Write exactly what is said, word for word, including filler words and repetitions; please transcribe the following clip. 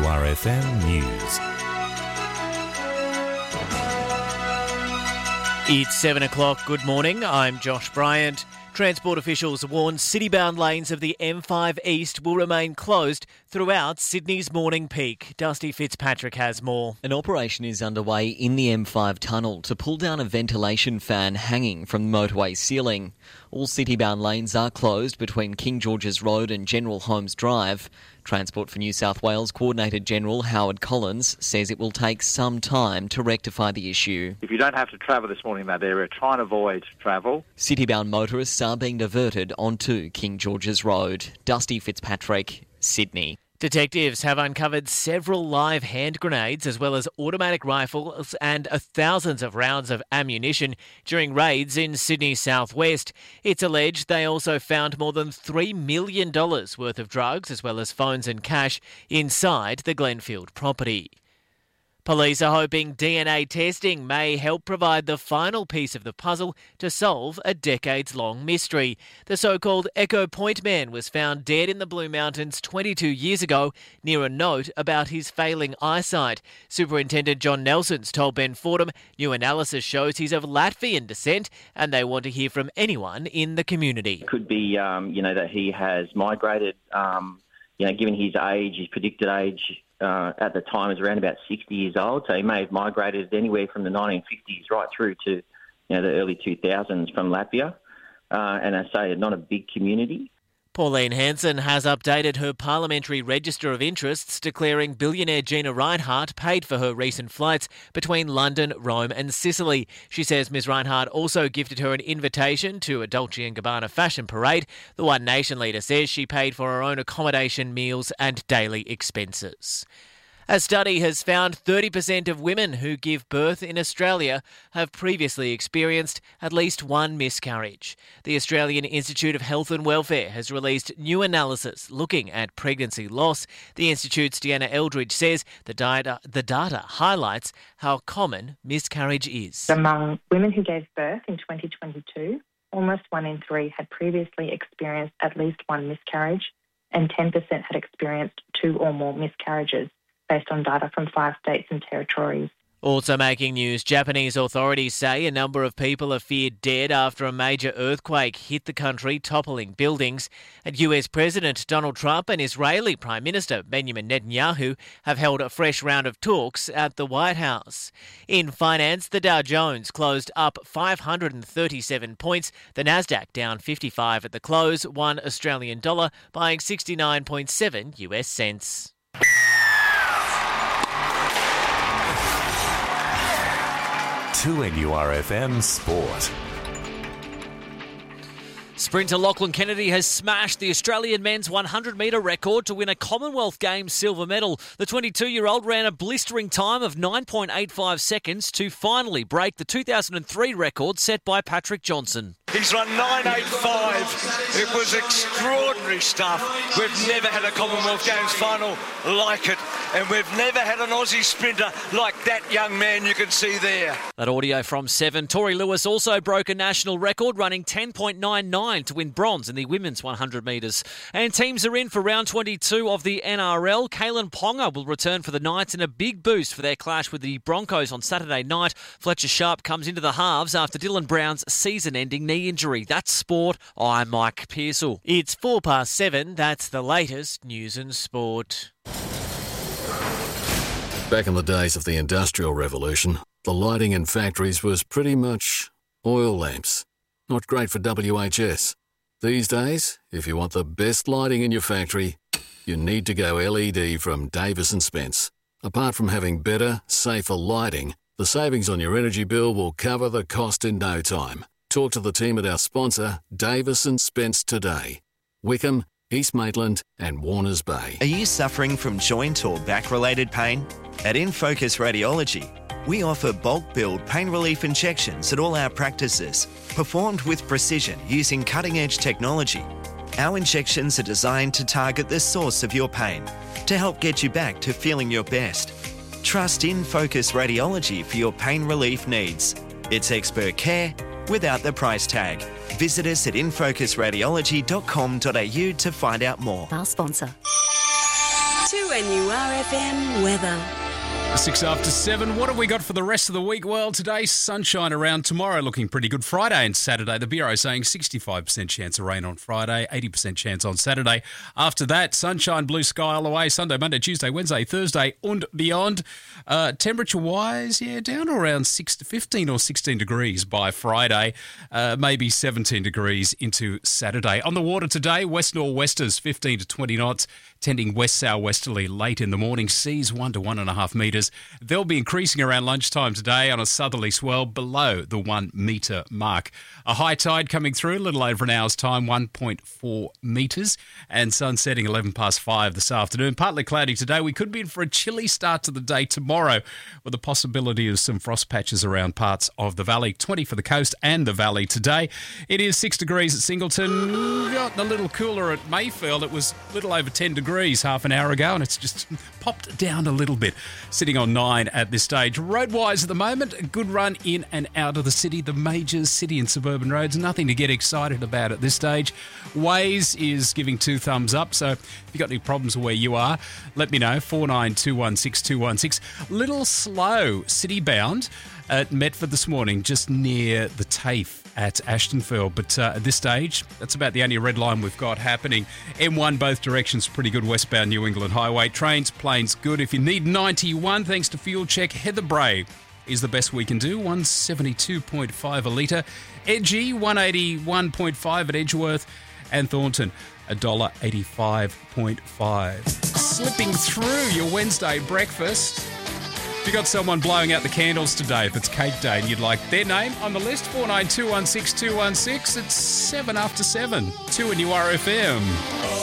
R F M News. It's seven o'clock. Good morning. I'm Josh Bryant. Transport officials warn city-bound lanes of the M five East will remain closed throughout Sydney's morning peak. Dusty Fitzpatrick has more. An operation is underway in the M five tunnel to pull down a ventilation fan hanging from the motorway ceiling. All city-bound lanes are closed between King George's Road and General Holmes Drive. Transport for New South Wales Coordinator General Howard Collins says it will take some time to rectify the issue. If you don't have to travel this morning in that area, try and avoid travel. City-bound motorists are being diverted onto King George's Road. Dusty Fitzpatrick, Sydney. Detectives have uncovered several live hand grenades as well as automatic rifles and thousands of rounds of ammunition during raids in Sydney's southwest. It's alleged they also found more than three million dollars worth of drugs as well as phones and cash inside the Glenfield property. Police are hoping D N A testing may help provide the final piece of the puzzle to solve a decades-long mystery. The so-called Echo Point man was found dead in the Blue Mountains twenty-two years ago near a note about his failing eyesight. Superintendent John Nelson's told Ben Fordham new analysis shows he's of Latvian descent and they want to hear from anyone in the community. It could be, um, you know, that he has migrated, um, you know, given his age, his predicted age, Uh, at the time is around about sixty years old, so he may have migrated anywhere from the nineteen fifties right through to, you know, the early two thousands from Latvia. Uh, and I say not a big community. Pauline Hanson has updated her parliamentary register of interests, declaring billionaire Gina Rinehart paid for her recent flights between London, Rome and Sicily. She says Ms Rinehart also gifted her an invitation to a Dolce and Gabbana fashion parade. The One Nation leader says she paid for her own accommodation, meals and daily expenses. A study has found thirty percent of women who give birth in Australia have previously experienced at least one miscarriage. The Australian Institute of Health and Welfare has released new analysis looking at pregnancy loss. The Institute's Deanna Eldridge says the data, the data highlights how common miscarriage is. Among women who gave birth in twenty twenty-two, almost one in three had previously experienced at least one miscarriage and ten percent had experienced two or more miscarriages, based on data from five states and territories. Also making news, Japanese authorities say a number of people are feared dead after a major earthquake hit the country, toppling buildings. And U S President Donald Trump and Israeli Prime Minister Benjamin Netanyahu have held a fresh round of talks at the White House. In finance, the Dow Jones closed up five hundred thirty-seven points, the Nasdaq down fifty-five at the close, one Australian dollar buying sixty-nine point seven U S cents. two N U R F M Sport. Sprinter Lachlan Kennedy has smashed the Australian men's one hundred metre record to win a Commonwealth Games silver medal. The twenty-two-year-old ran a blistering time of nine point eight five seconds to finally break the two thousand three record set by Patrick Johnson. He's run nine eighty-five. It was extraordinary stuff. We've never had a Commonwealth Games final like it. And we've never had an Aussie sprinter like that young man you can see there. That audio from Seven. Tori Lewis also broke a national record, running ten point nine nine to win bronze in the women's one hundred metres. And teams are in for round twenty-two of the N R L. Kalen Ponga will return for the Knights in a big boost for their clash with the Broncos on Saturday night. Fletcher Sharp comes into the halves after Dylan Brown's season-ending knee injury. That's sport. I'm Mike Pearsall. It's four past seven. That's the latest news and sport. Back in the days of the Industrial Revolution, the lighting in factories was pretty much oil lamps. Not great for W H S. These days, if you want the best lighting in your factory, you need to go L E D from Davis and Spence. Apart from having better, safer lighting, the savings on your energy bill will cover the cost in no time. Talk to the team at our sponsor, Davis and Spence, today. Wickham, East Maitland and Warners Bay. Are you suffering from joint or back-related pain? At InFocus Radiology, we offer bulk billed pain relief injections at all our practices, performed with precision using cutting-edge technology. Our injections are designed to target the source of your pain to help get you back to feeling your best. Trust InFocus Radiology for your pain relief needs. It's expert care without the price tag. Visit us at infocus radiology dot com dot a u to find out more. Our sponsor. two N U R F M weather. Six after seven. What have we got for the rest of the week? Well, today, sunshine around. Tomorrow looking pretty good. Friday and Saturday, the Bureau saying sixty-five percent chance of rain on Friday, eighty percent chance on Saturday. After that, sunshine, blue sky all the way. Sunday, Monday, Tuesday, Wednesday, Thursday, and beyond. Uh, temperature-wise, yeah, down around six to fifteen or sixteen degrees by Friday. Uh, maybe seventeen degrees into Saturday. On the water today, west-nor'westers, fifteen to twenty knots, tending west-southwesterly late in the morning. Seas one to one and a half metres. They'll be increasing around lunchtime today on a southerly swell below the one metre mark. A high tide coming through a little over an hour's time, one point four metres, and sun setting eleven past five this afternoon. Partly cloudy today. We could be in for a chilly start to the day tomorrow with the possibility of some frost patches around parts of the valley. twenty for the coast and the valley today. It is six degrees at Singleton. Gotten a little cooler at Mayfield. It was a little over ten degrees half an hour ago, and it's just popped down a little bit. Sitting on nine at this stage. Road-wise at the moment, a good run in and out of the city. The major city and suburban roads, nothing to get excited about at this stage. Waze is giving two thumbs up, so if you've got any problems where you are, let me know. four nine two one six two one six. Little slow city-bound at Metford this morning, just near the TAFE at Ashtonfield. But uh, at this stage, that's about the only red line we've got happening. M one, both directions, pretty good westbound New England Highway. Trains, planes, good. If you need ninety-one, thanks to Fuel Check, Heather Bray is the best we can do, one seventy-two point five a litre. Edgy, one eighty-one point five at Edgeworth. And Thornton, one dollar eighty-five point five. Slipping through your Wednesday breakfast. If you got someone blowing out the candles today, if it's cake day and you'd like their name on the list, four nine two one six two one six. It's seven after seven. two N U R F M.